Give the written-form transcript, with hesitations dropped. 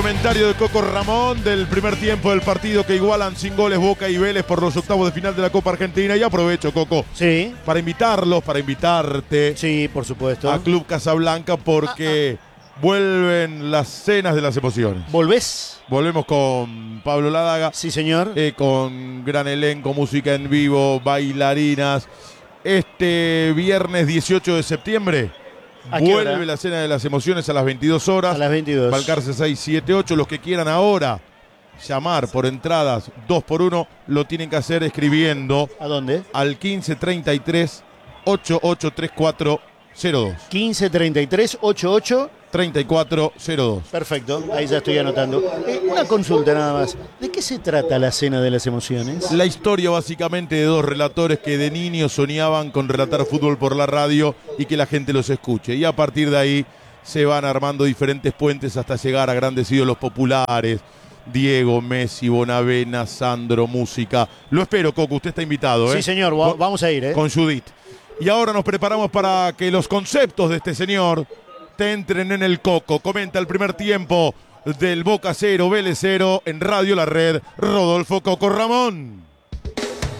comentario de Coco Ramón del primer tiempo del partido que igualan sin goles Boca y Vélez por los octavos de final de la Copa Argentina. Y aprovecho, Coco, Sí. para invitarlos, para invitarte Sí, por supuesto. a Club Casablanca porque vuelven las cenas de las emociones. ¿Volvés? Volvemos con Pablo Ladaga. Sí, señor. Con gran elenco, música en vivo, bailarinas. Este viernes 18 de septiembre ¿A qué vuelve hora? la cena de las emociones a las 22 horas. A las 22. Balcarce 678. Los que quieran ahora llamar por entradas 2x1 lo tienen que hacer escribiendo ¿A dónde? al 1533 883402. 1533 88. 3402. Perfecto, ahí ya estoy anotando. Una consulta nada más. ¿De qué se trata la cena de las emociones? La historia básicamente de dos relatores que de niños soñaban con relatar fútbol por la radio y que la gente los escuche. Y a partir de ahí se van armando diferentes puentes hasta llegar a grandes ídolos populares. Diego, Messi, Bonavena, Sandro, música. Lo espero, Coco, usted está invitado. Sí, señor, vamos a ir. Con Judith. Y ahora nos preparamos para que los conceptos de este señor te entren en el coco. Comenta el primer tiempo del Boca 0, Vélez 0 en Radio La Red, Rodolfo Coco Ramón.